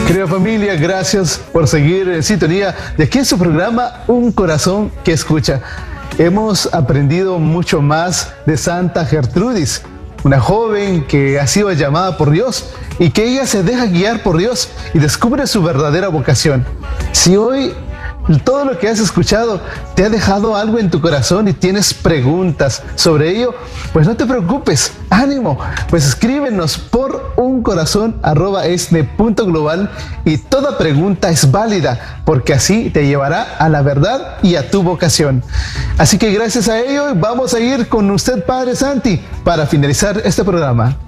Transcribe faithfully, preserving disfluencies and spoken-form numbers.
Querida familia, gracias por seguir en sintonía de aquí en su programa Un Corazón que Escucha. Hemos aprendido mucho más de Santa Gertrudis, una joven que ha sido llamada por Dios y que ella se deja guiar por Dios y descubre su verdadera vocación. Si hoy todo lo que has escuchado te ha dejado algo en tu corazón y tienes preguntas sobre ello, pues no te preocupes, ánimo, pues escríbenos por uncorazón arroba esne punto global y toda pregunta es válida porque así te llevará a la verdad y a tu vocación. Así que gracias a ello vamos a ir con usted, Padre Santi, para finalizar este programa.